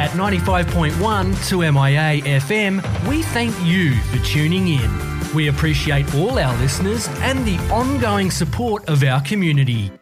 At 95.1 to MIA FM, we thank you for tuning in. We appreciate all our listeners and the ongoing support of our community.